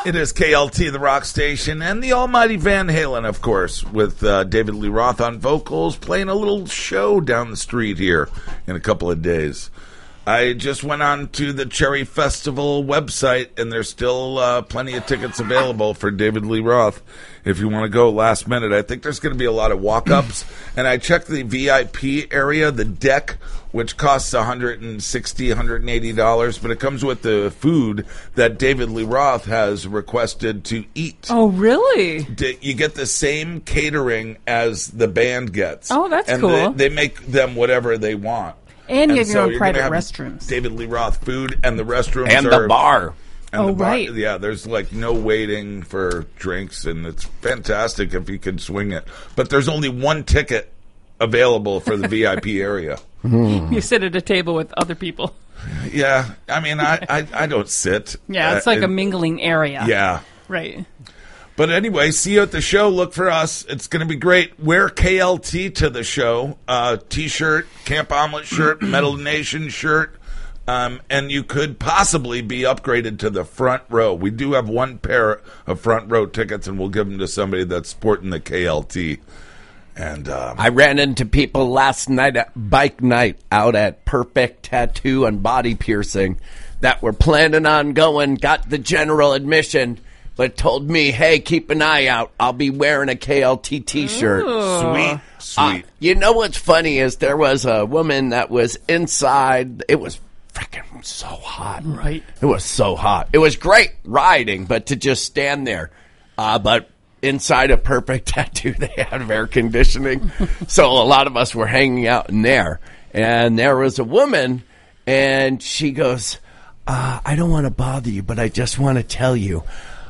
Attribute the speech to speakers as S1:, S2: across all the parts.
S1: It is KLT, the rock station, and the almighty Van Halen, of course, with David Lee Roth on vocals, playing a little show down the street here in a couple of days. I just went on to the Cherry Festival website, and there's still plenty of tickets available for David Lee Roth if you want to go last minute. I think there's going to be a lot of walk-ups, and I checked the VIP area, the deck, which costs $160, $180, but it comes with the food that David Lee Roth has requested to eat.
S2: Oh, really?
S1: You get the same catering as the band gets.
S2: Oh, that's
S1: and
S2: cool.
S1: They make them whatever they want.
S2: And you have your
S1: so
S2: own private
S1: have
S2: restrooms.
S1: David Lee Roth food, and the restrooms
S3: and
S1: are...
S3: the bar.
S1: And the bar,
S2: right.
S1: Yeah, there's like no waiting for drinks, and it's fantastic if you can swing it. But there's only one ticket available for the VIP area.
S2: You sit at a table with other people.
S1: Yeah, I mean, I don't sit.
S2: Yeah, it's like a mingling area.
S1: Yeah.
S2: Right.
S1: But anyway, see you at the show. Look for us. It's going to be great. Wear KLT to the show. T-shirt, Camp Omelet shirt, Metal Nation shirt. And you could possibly be upgraded to the front row. We do have one pair of front row tickets, and we'll give them to somebody that's sporting the KLT. And
S3: I ran into people last night at bike night out at Perfect Tattoo and Body Piercing that were planning on going, got the general admission, but told me, hey, keep an eye out. I'll be wearing a KLT T-shirt.
S1: Sweet.
S3: You know what's funny is there was a woman that was inside. It was freaking so hot.
S2: Right.
S3: It was so hot. It was great riding, but to just stand there. But inside a Perfect Tattoo, they had air conditioning. So a lot of us were hanging out in there. And there was a woman, and she goes, I don't want to bother you, but I just want to tell you,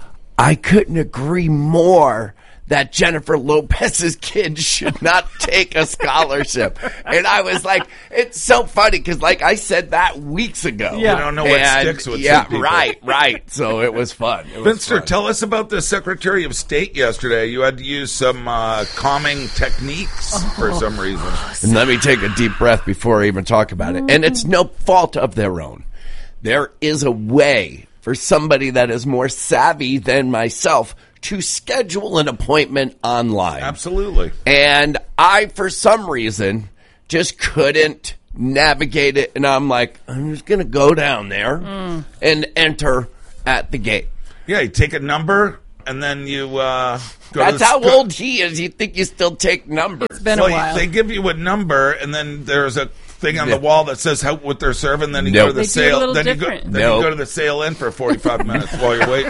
S3: I couldn't agree more that Jennifer Lopez's kids should not take a scholarship. And I was like, it's so funny because, like, I said that weeks ago.
S1: Yeah. You don't know what sticks with some people.
S3: Right. So it was fun.
S1: Finster, tell us about the Secretary of State yesterday. You had to use some calming techniques for some reason.
S3: And let me take a deep breath before I even talk about it. And it's no fault of their own. There is a way for somebody that is more savvy than myself to schedule an appointment online.
S1: Absolutely.
S3: And I, for some reason, just couldn't navigate it. And I'm like, I'm just going to go down there and enter at the gate.
S1: Yeah, you take a number, and then you go
S3: That's how old he is. You think you still take numbers.
S2: It's been a while.
S1: They give you a number, and then there's a thing on the wall that says what they're serving. Then you
S3: Nope.
S1: go to the
S2: They do
S1: sale.
S2: a little
S1: Then you
S2: different.
S1: go to the sale in for 45 minutes while you're waiting.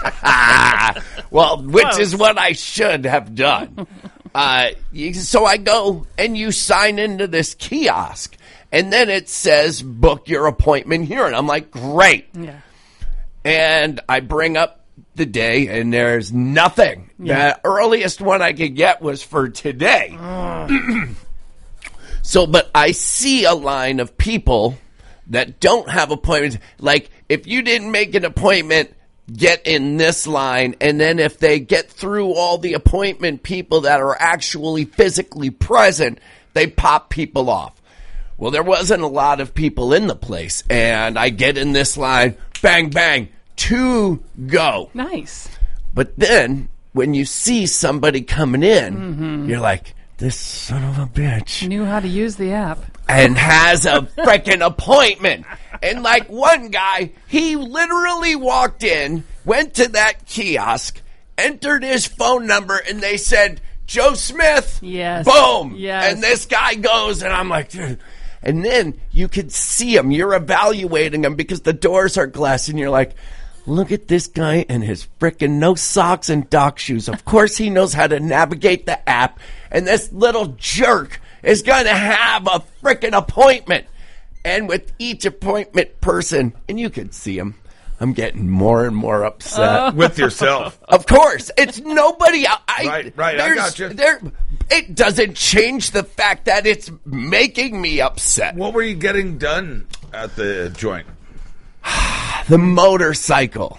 S3: Well, which is what I should have done. So I go and you sign into this kiosk, and then it says book your appointment here, and I'm like, great.
S2: Yeah.
S3: And I bring up the day, and there's nothing.
S2: Yeah.
S3: The earliest one I could get was for today. So, but I see a line of people that don't have appointments. Like, if you didn't make an appointment, get in this line. And then if they get through all the appointment people that are actually physically present, they pop people off. Well, there wasn't a lot of people in the place. And I get in this line, bang, bang, 2 go.
S2: Nice.
S3: But then when you see somebody coming in, you're like, this son of a bitch
S2: Knew how to use the app.
S3: and has a freaking appointment. And like one guy, he literally walked in, went to that kiosk, entered his phone number, and they said, Joe Smith.
S2: Yes.
S3: Boom.
S2: Yes.
S3: And this guy goes, and I'm like, dude. And then you could see him. You're evaluating him because the doors are glass, and you're like, look at this guy and his frickin' no socks and dock shoes. Of course he knows how to navigate the app. And this little jerk is going to have a frickin' appointment. And with each appointment person, and you could see him, I'm getting more and more upset.
S1: With yourself.
S3: Of course. It's nobody.
S1: Right, I got you.
S3: It doesn't change the fact that it's making me upset.
S1: What were you getting done at the joint?
S3: The motorcycle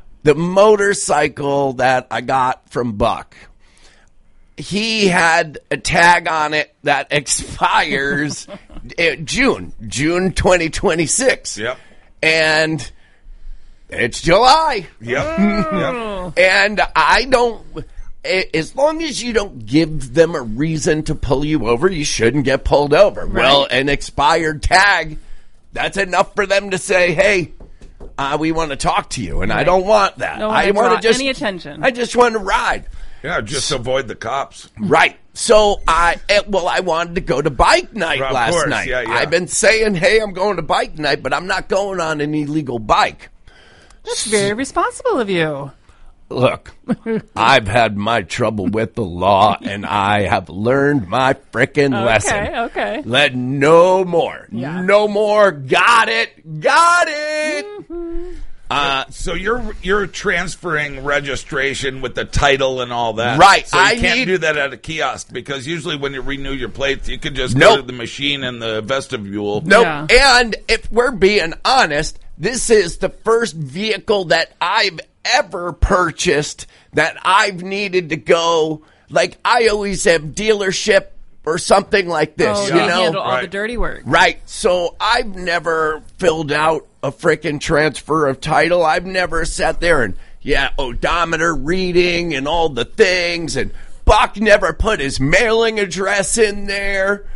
S3: that I got from Buck. He had a tag on it that expires June 2026.
S1: Yep.
S3: And It's July.
S1: Yep. Yep.
S3: And I don't, as long as you don't give them a reason to pull you over, you shouldn't get pulled over.
S2: Right.
S3: Well, an expired tag, that's enough for them to say, hey, we want to talk to you. And I don't want that.
S2: No one
S3: I
S2: to
S3: want
S2: draw
S3: to just,
S2: any attention.
S3: I just want to ride.
S1: Yeah, just avoid the cops.
S3: Right. So I wanted to go to bike night
S1: Of
S3: last
S1: course,
S3: night.
S1: yeah, yeah.
S3: I've been saying, hey, I'm going to bike night, but I'm not going on an illegal bike.
S2: That's very responsible of you.
S3: Look, I've had my trouble with the law, and I have learned my frickin' lesson.
S2: Okay.
S3: Let no more.
S2: Yeah.
S3: No more. Got it. Got it.
S1: So you're transferring registration with the title and all that,
S3: Right.
S1: So you
S3: I
S1: can't
S3: need-
S1: do that at a kiosk because usually when you renew your plates, you can just
S3: Nope.
S1: go to the machine in the vestibule.
S3: Nope.
S2: Yeah.
S3: And if we're being honest, this is the first vehicle that I've ever purchased that I've needed to go. Like, I always have dealership or something like this,
S2: Oh,
S3: you
S2: they
S3: know?
S2: handle all the
S1: Right.
S2: dirty work.
S3: Right. So I've never filled out a frickin' transfer of title. I've never sat there and, odometer reading and all the things. And Buck never put his mailing address in there.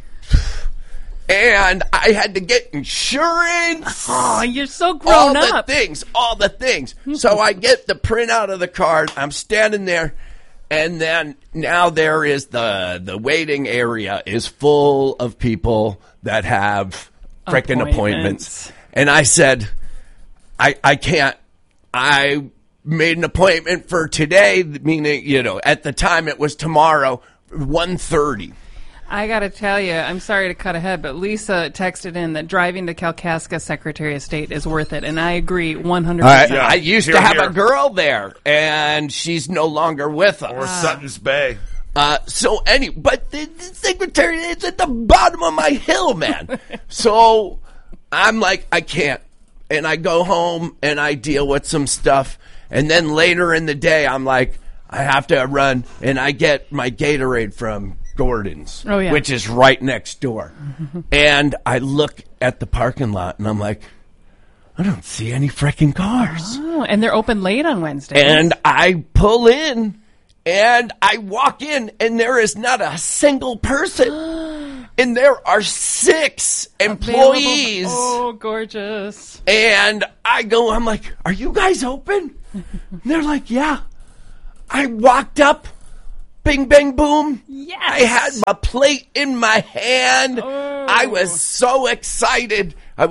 S3: And I had to get insurance.
S2: Oh, you're so
S3: all
S2: grown
S3: the
S2: up.
S3: things. So I get the printout of the card. I'm standing there. And then now there is the waiting area is full of people that have frickin' appointments. And I said, I can't. I made an appointment for today, meaning, at the time it was tomorrow, 1:30.
S2: I got to tell you, I'm sorry to cut ahead, but Lisa texted in that driving to Kalkaska Secretary of State is worth it, and I agree 100%.
S1: Yeah.
S3: I used
S1: Here,
S3: to have
S1: here.
S3: a girl there, and she's no longer with us.
S1: Or Sutton's Bay.
S3: But the secretary is at the bottom of my hill, man. So I'm like, I can't. And I go home and I deal with some stuff. And then later in the day, I'm like, I have to run. And I get my Gatorade from Gordon's,
S2: Oh, yeah.
S3: which is right next door. And I look at the parking lot and I'm like, I don't see any freaking cars.
S2: Oh, and they're open late on Wednesdays.
S3: And I pull in and I walk in and there is not a single person. And there are 6 employees.
S2: Oh, gorgeous.
S3: And I'm like, are you guys open? And they're like, yeah. I walked up, bing, bang, boom.
S2: Yes.
S3: I had my plate in my hand. I was so excited.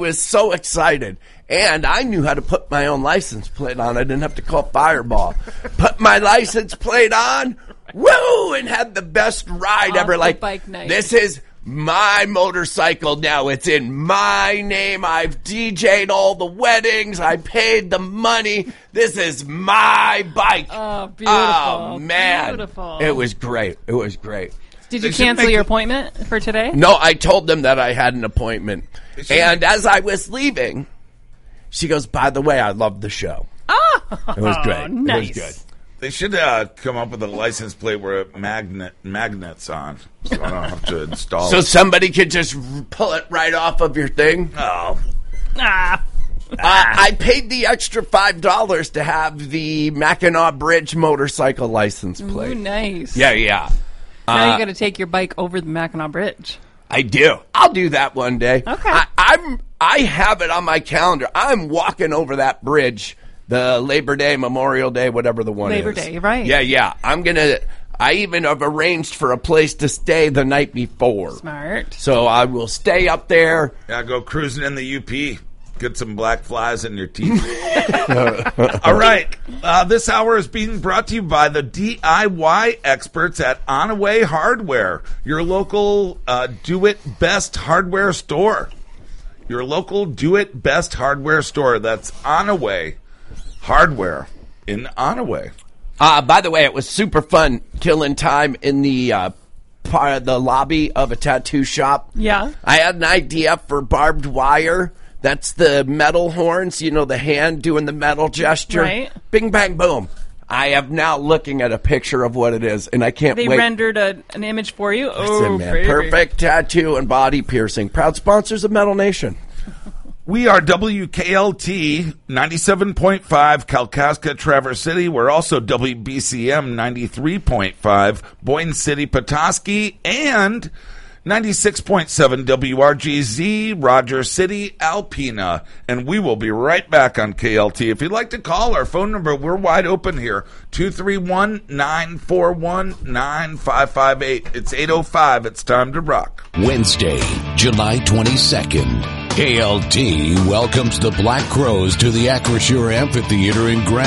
S3: And I knew how to put my own license plate on. I didn't have to call Fireball. Put my license plate on, woo, and had the best ride
S2: Off
S3: ever.
S2: the
S3: Like,
S2: bike night.
S3: this is my motorcycle now. It's in my name. I've DJ'd all the weddings. I paid the money. This is my bike.
S2: Oh, beautiful.
S3: Oh, man.
S2: Beautiful.
S3: It was great. Did you
S1: They should
S2: cancel
S1: make
S2: your
S1: it-
S2: appointment for today?
S3: No, I told them that I had an appointment.
S1: should
S3: And as I was leaving, she goes, by the way, I love the show.
S2: Oh,
S3: It was great.
S2: nice.
S3: It was good.
S1: They should come up with a license plate where magnets on, so I don't have to install
S3: So
S1: it.
S3: somebody could just pull it right off of your thing.
S1: Oh,
S3: I paid the extra $5 to have the Mackinac Bridge motorcycle license plate.
S2: Ooh, nice.
S3: Yeah.
S2: Now you got to take your bike over the Mackinac Bridge.
S3: I do. I'll do that one day.
S2: Okay.
S3: I have it on my calendar. I'm walking over that bridge, the Labor Day, Memorial Day, whatever the one
S2: Labor
S3: is.
S2: Day, right.
S3: Yeah. I even have arranged for a place to stay the night before.
S2: Smart.
S3: So I will stay up there.
S1: yeah, go cruising in the UP. Get some black flies in your teeth. All right. This hour is being brought to you by the DIY experts at Onaway Hardware, your local do-it-best hardware store. Your local do-it-best hardware store. That's Onaway Hardware in Onaway.
S3: By the way, it was super fun killing time in the part of the lobby of a tattoo shop.
S2: Yeah.
S3: I had an idea for barbed wire. That's the metal horns, the hand doing the metal gesture.
S2: Right.
S3: Bing, bang, boom. I am now looking at a picture of what it is, and I can't
S2: They
S3: wait.
S2: rendered an image for you.
S3: Listen,
S2: Oh,
S3: man,
S2: baby.
S3: perfect tattoo and body piercing. Proud sponsors of Metal Nation.
S1: We are WKLT 97.5 Kalkaska, Traverse City. We're also WBCM 93.5 Boyne City, Petoskey, and 96.7 WRGZ, Rogers City, Alpena. And we will be right back on KLT. If you'd like to call our phone number, we're wide open here. 231-941-9558. It's 8:05. It's time to rock.
S4: Wednesday, July 22nd. KLT welcomes the Black Crowes to the Acrisure Amphitheater in Grand